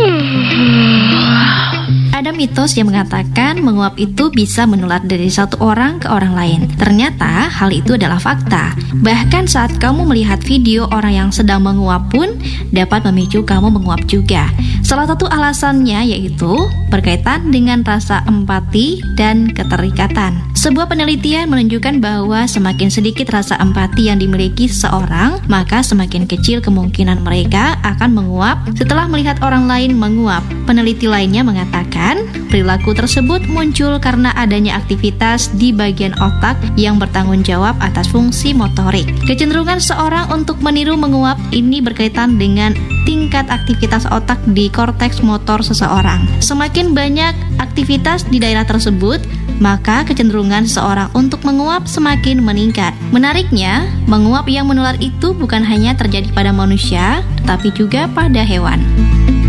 Ada mitos yang mengatakan menguap itu bisa menular dari satu orang ke orang lain. Ternyata hal itu adalah fakta. Bahkan saat kamu melihat video orang yang sedang menguap pun dapat memicu kamu menguap juga. Salah satu alasannya yaitu berkaitan dengan rasa empati dan keterikatan. Sebuah penelitian menunjukkan bahwa semakin sedikit rasa empati yang dimiliki seseorang, maka semakin kecil kemungkinan mereka akan menguap setelah melihat orang lain menguap. Peneliti lainnya mengatakan, perilaku tersebut muncul karena adanya aktivitas di bagian otak yang bertanggung jawab atas fungsi motorik. Kecenderungan seorang untuk meniru menguap ini berkaitan dengan tingkat aktivitas otak di korteks motor seseorang. Semakin banyak aktivitas di daerah tersebut, maka kecenderungan seseorang untuk menguap semakin meningkat. Menariknya, menguap yang menular itu bukan hanya terjadi pada manusia, tetapi juga pada hewan.